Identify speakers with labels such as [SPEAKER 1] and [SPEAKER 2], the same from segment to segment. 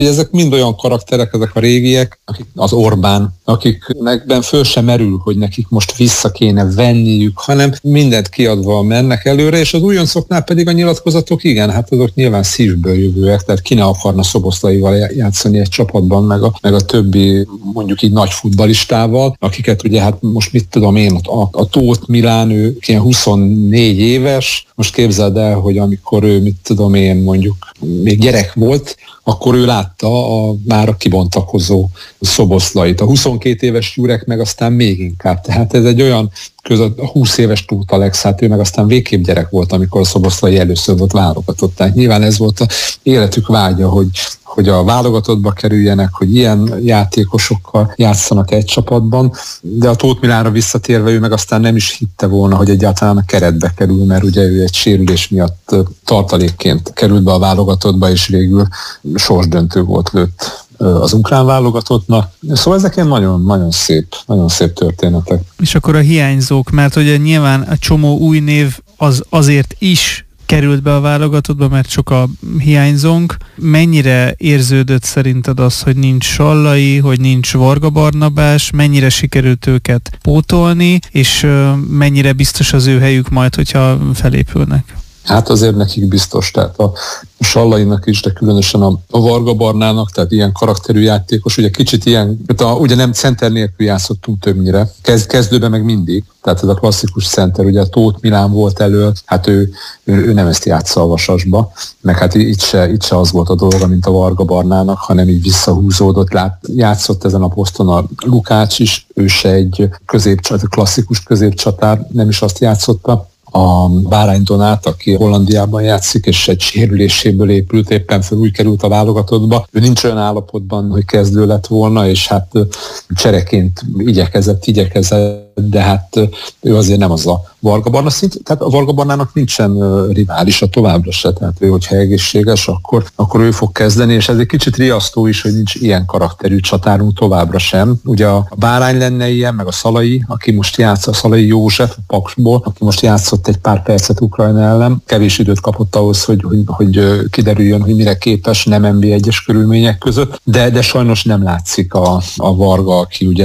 [SPEAKER 1] Ezek mind olyan karakterek, ezek a régiek, akik az Orbán, akiknek föl sem merül, hogy nekik most vissza kéne venniük, hanem mindent kiadva mennek előre, és az újoncoknál pedig a nyilatkozatok, igen, hát azok nyilván szívből jövőek, tehát ki ne akarna Szoboszlaival játszani egy csapatban, meg a többi, mondjuk így nagy futballistával, akiket ugye hát most mit tudom én, a Tóth Milán, ő ilyen 24 éves, most képzeld el, hogy amikor ő, mit tudom én, mondjuk még gyerek volt, akkor ő látta már a kibontakozó Szoboszlait. A 22 éves Jurek meg aztán még inkább. Tehát ez egy olyan a 20 éves Tóth Alex, hát ő meg aztán végképp gyerek volt, amikor a Szoboszlai először volt válogatott. Tehát nyilván ez volt a életük vágya, hogy a válogatottba kerüljenek, hogy ilyen játékosokkal játszanak egy csapatban, de a Tóth Milánra visszatérve ő meg aztán nem is hitte volna, hogy egyáltalán a keretbe kerül, mert ugye ő egy sérülés miatt tartalékként került be a válogatottba, és végül sorsdöntő volt lőtt az ukrán válogatottnak. Szóval ezek ilyen nagyon szép történetek.
[SPEAKER 2] És akkor a hiányzók, mert ugye nyilván a csomó új név azért is került be a válogatottba, mert sok a hiányzónk. Mennyire érződött szerinted az, hogy nincs Sallai, hogy nincs Varga Barnabás, mennyire sikerült őket pótolni, és mennyire biztos az ő helyük majd, hogyha felépülnek?
[SPEAKER 1] Hát azért nekik biztos, tehát a Sallainak is, de különösen a Varga Barnának, tehát ilyen karakterű játékos, ugye kicsit ilyen, ugye nem center nélkül játszottunk többnyire, kezdőben meg mindig, tehát ez a klasszikus center, ugye a Tóth Milán volt elől, hát ő nem ezt játsza a Vasasba, meg hát itt se az volt a dolga, mint a Varga Barnának, hanem így visszahúzódott, játszott ezen a poszton a Lukács is, ő se egy klasszikus középcsatár, nem is azt játszotta. A Bárány Donát, aki Hollandiában játszik, és egy sérüléséből épült, éppen fel úgy került a válogatottba. Ő nincs olyan állapotban, hogy kezdő lett volna, és hát csereként igyekezett, de hát ő azért nem az a Varga Barna szint, tehát a Varga Barnának nincsen riválisa továbbra se, tehát ő, hogyha egészséges, akkor ő fog kezdeni, és ez egy kicsit riasztó is, hogy nincs ilyen karakterű csatárunk továbbra sem. Ugye a Bárány lenne ilyen, meg a Szalai, aki most játszik, a Szalai József a Paksból, aki most játszott egy pár percet Ukrajna ellen, kevés időt kapott ahhoz, hogy kiderüljön, hogy mire képes nem NB1-es körülmények között, de sajnos nem látszik a Varga, aki ugye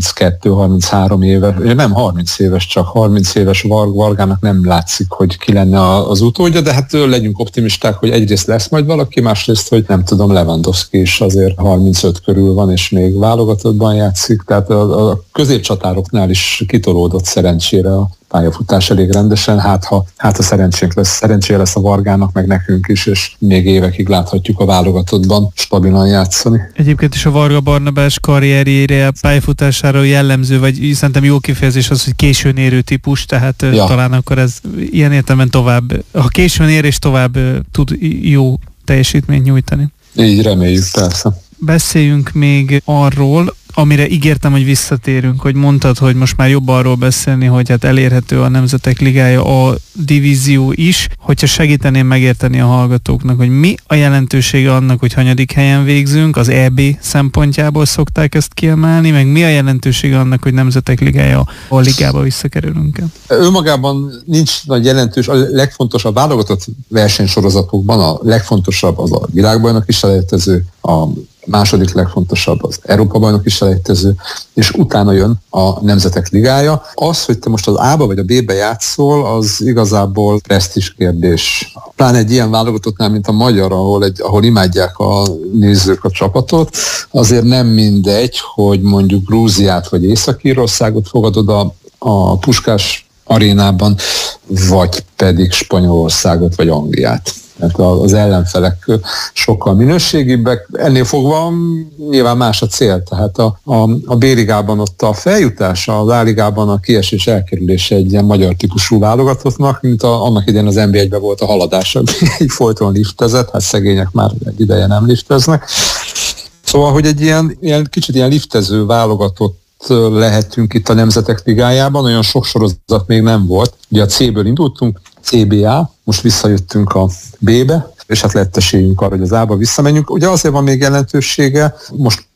[SPEAKER 1] 32-33 éves, nem 30 éves, csak 30 éves Vargának nem látszik, hogy ki lenne az utódja, de hát legyünk optimisták, hogy egyrészt lesz majd valaki, másrészt, hogy nem tudom, Lewandowski is azért 35 körül van, és még válogatottban játszik, tehát a középcsatároknál is kitolódott szerencsére a pályafutás elég rendesen, ha szerencséje lesz a Vargának, meg nekünk is, és még évekig láthatjuk a válogatottban stabilan játszani.
[SPEAKER 2] Egyébként is a Varga Barnabás karrierjére, pályafutására jellemző, vagy szerintem jó kifejezés az, hogy későn érő típus, tehát talán akkor ez ilyen értelemben tovább, ha későn ér és tovább tud jó teljesítményt nyújtani.
[SPEAKER 1] Így reméljük, persze.
[SPEAKER 2] Beszéljünk még arról, amire ígértem, hogy visszatérünk, hogy mondtad, hogy most már jobb arról beszélni, hogy hát elérhető a Nemzetek Ligája, a divízió is, hogyha segíteném megérteni a hallgatóknak, hogy mi a jelentősége annak, hogy hanyadik helyen végzünk, az EB szempontjából szokták ezt kiemelni, meg mi a jelentősége annak, hogy Nemzetek Ligája a ligába visszakerülünk-e?
[SPEAKER 1] Önmagában nincs nagy jelentős, a legfontosabb válogatott versenysorozatokban a legfontosabb az a világbajnoki selejtező, a második legfontosabb az Európa-bajnoki selejtező, és utána jön a Nemzetek Ligája. Az, hogy te most az A-ba vagy a B-be játszol, az igazából presztízs kérdés. Pláne egy ilyen válogatottnál, mint a magyar, ahol imádják a nézők a csapatot, azért nem mindegy, hogy mondjuk Grúziát vagy Észak-Írországot fogadod a Puskás arénában, vagy pedig Spanyolországot vagy Angliát. Tehát az ellenfelek sokkal minőségibbek, ennél fogva nyilván más a cél, tehát a B-ligában ott a feljutás, az A-ligában a kiesés elkerülése egy ilyen magyar típusú válogatottnak, mint annak idején az NB1-ben volt a haladás, így folyton liftezett, hát szegények már egy ideje nem lifteznek. Szóval, hogy egy ilyen kicsit ilyen liftező válogatott lehetünk itt a Nemzetek Ligájában, olyan sok sorozat még nem volt. Ugye a C-ből indultunk, CBA, most visszajöttünk a B-be, és hát lett esélyünk arra, hogy az A-ba visszamenjünk. Ugye azért van még jelentősége, most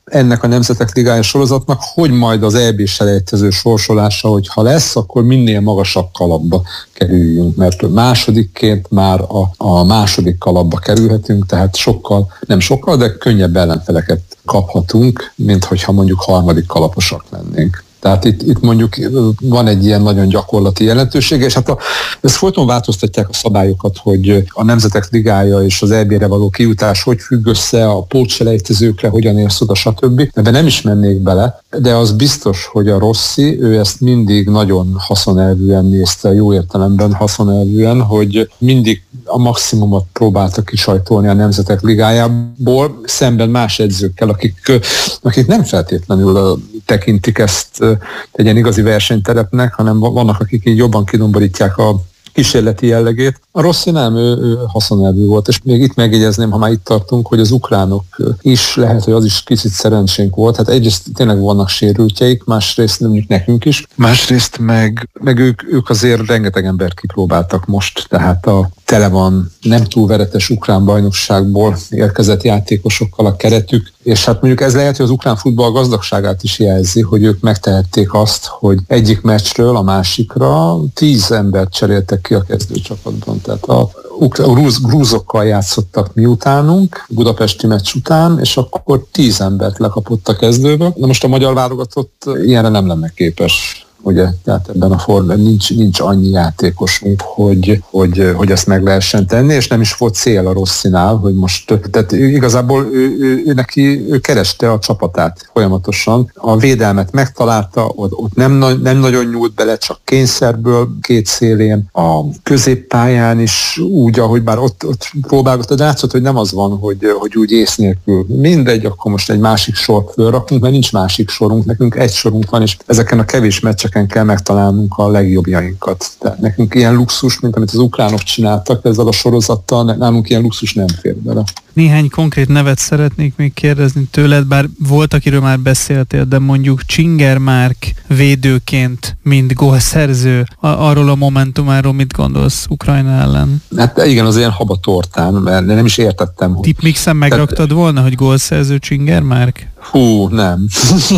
[SPEAKER 1] ennek a Nemzetek Ligája sorozatnak, hogy majd az EB-selejtező sorsolása, hogyha lesz, akkor minél magasabb kalapba kerüljünk, mert másodikként már a második kalapba kerülhetünk, tehát nem sokkal, de könnyebb ellenfeleket kaphatunk, mint hogyha mondjuk harmadik kalaposak lennénk. Tehát itt mondjuk van egy ilyen nagyon gyakorlati jelentősége, és hát ezt folyton változtatják a szabályokat, hogy a Nemzetek Ligája és az EB-re való kijutás hogy függ össze, a pótselejtezőkre hogyan érsz oda, stb. Ebben nem is mennék bele, de az biztos, hogy a Rossi, ő ezt mindig nagyon haszonelvűen nézte, jó értelemben haszonelvűen, hogy mindig a maximumot próbálta kisajtolni a Nemzetek Ligájából, szemben más edzőkkel, akik nem feltétlenül tekintik ezt egy ilyen igazi versenyterepnek, hanem vannak, akik így jobban kidomborítják a kísérleti jellegét. A Rossi nem, ő haszonelvű volt, és még itt megjegyezném, ha már itt tartunk, hogy az ukránok is, lehet, hogy az is kicsit szerencsénk volt. Hát egyrészt tényleg vannak sérültjeik, másrészt mondjuk nekünk is, másrészt meg ők azért rengeteg embert kipróbáltak most, tehát tele van nem túl veretes ukrán bajnokságból érkezett játékosokkal a keretük, és hát mondjuk ez lehet, hogy az ukrán futball gazdagságát is jelzi, hogy ők megtehették azt, hogy egyik meccsről a másikra 10 embert cseréltek ki a kezdőcsapatban. Tehát a grúzokkal játszottak miutánunk, budapesti meccs után, és akkor 10 embert lekapott a kezdőből. Na most a magyar válogatott ilyenre nem lenne képes. Ugye, tehát ebben a formában nincs annyi játékosunk, hogy ezt meg lehessen tenni, és nem is volt cél a Rossinál, hogy most, tehát igazából ő kereste a csapatát folyamatosan. A védelmet megtalálta, ott nem nagyon nyúlt bele, csak kényszerből két szélén. A középpályán is úgy, ahogy bár ott próbálgatott, de látszott, hogy nem az van, hogy úgy ész nélkül. Mindegy, akkor most egy másik sort fölrakunk, mert nincs másik sorunk, nekünk egy sorunk van, és ezeken a kevés meccseken kell megtalálnunk a legjobbjainkat. Tehát nekünk ilyen luxus, mint amit az ukránok csináltak ezzel a sorozattal, nálunk ilyen luxus nem fér bele.
[SPEAKER 2] Néhány konkrét nevet szeretnék még kérdezni tőled, bár volt, akiről már beszéltél, de mondjuk Csingermárk védőként, mint gólszerző, arról a momentumáról mit gondolsz Ukrajna ellen?
[SPEAKER 1] Hát igen, az ilyen habatortán, mert nem is értettem.
[SPEAKER 2] Tipmixen megraktad volna, hogy gólszerző Csingermárk?
[SPEAKER 1] Hú, nem.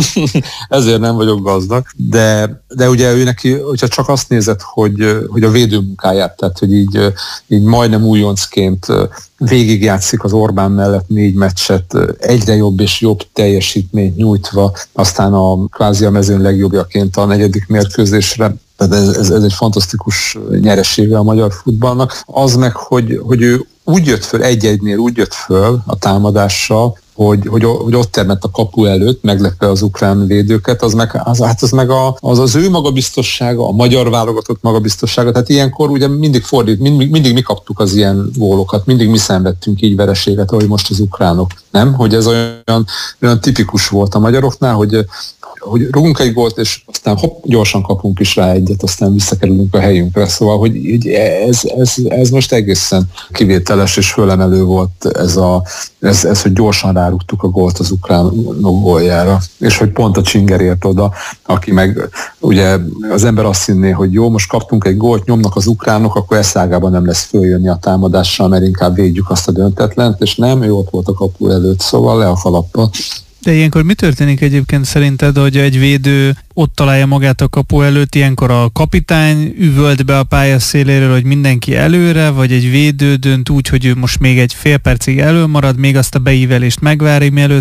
[SPEAKER 1] Ezért nem vagyok gazdag, de ugye ő neki, hogyha csak azt nézed, hogy a védőmunkáját, tehát hogy így majdnem újoncként végigjátszik az Orbán mellett 4 meccset, egyre jobb és jobb teljesítményt nyújtva, aztán kvázi a mezőn legjobbjaként a 4. mérkőzésre. Tehát ez egy fantasztikus nyeresége a magyar futballnak. Az meg, hogy ő úgy jött föl, egy-egynél úgy jött föl a támadással, hogy ott termett a kapu előtt, meglepve az ukrán védőket, az ő magabiztossága, a magyar válogatott magabiztossága, tehát ilyenkor ugye mindig mindig mi kaptuk az ilyen gólokat, mindig mi szenvedtünk így vereséget, ahogy most az ukránok, nem? Hogy ez olyan tipikus volt a magyaroknál, hogy rúgunk egy gólt, és aztán gyorsan kapunk is rá egyet, aztán visszakerülünk a helyünkre. Szóval, hogy ez most egészen kivételes és fölemelő volt ez, hogy gyorsan rárúgtuk a gólt az ukránok góljára. És hogy pont a Csinger ért oda, aki meg ugye az ember azt hinné, hogy jó, most kaptunk egy gólt, nyomnak az ukránok, akkor eszágában nem lesz följönni a támadással, mert inkább védjük azt a döntetlent, és nem, ő ott volt a kapu előtt, szóval le a kalappal.
[SPEAKER 2] De ilyenkor mi történik egyébként szerinted, hogy egy védő ott találja magát a kapu előtt, ilyenkor a kapitány üvölt be a pálya széléről, hogy mindenki előre, vagy egy védő dönt úgy, hogy ő most még egy fél percig elölmarad, még azt a beívelést megvárja, mielőtt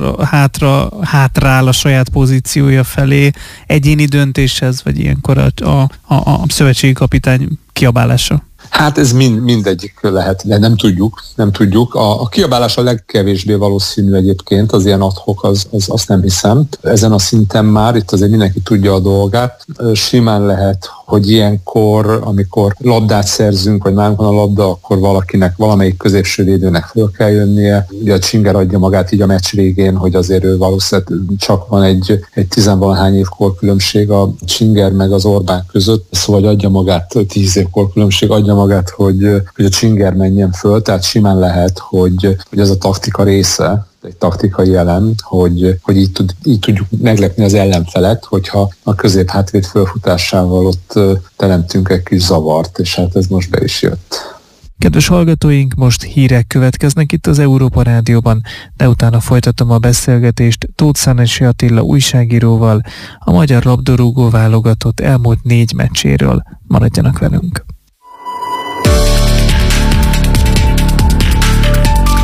[SPEAKER 2] hátrál a saját pozíciója felé, egyéni döntéshez, vagy ilyenkor a szövetségi kapitány kiabálása?
[SPEAKER 1] Hát ez mindegyik lehet, de nem tudjuk. A kiabálás a legkevésbé valószínű egyébként, az ilyen ad-hoc, azt nem hiszem. Ezen a szinten már, itt azért mindenki tudja a dolgát. Simán lehet, hogy ilyenkor, amikor labdát szerzünk, vagy nálunk van a labda, akkor valamelyik középső védőnek föl kell jönnie. Ugye a Csinger adja magát így a meccs végén, hogy azért ő valószínűleg csak van egy 10-valahány év korkülönbség a Csinger meg az Orbán között, szóval adja magát 10 év korkülönbség, adja magát, hogy a Csinger menjen föl, tehát simán lehet, hogy ez a taktika része, egy taktikai elem, hogy így tudjuk meglepni az ellenfelet, hogyha a középhátvéd fölfutásával ott teremtünk egy kis zavart, és hát ez most be is jött.
[SPEAKER 2] Kedves hallgatóink, most hírek következnek itt az Európa Rádióban, de utána folytatom a beszélgetést Tóth Szánesi Attila újságíróval a magyar labdarúgó válogatott elmúlt 4 meccséről. Maradjanak velünk!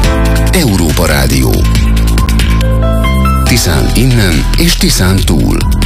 [SPEAKER 3] Európa Rádió. Tiszán innen és Tiszán túl.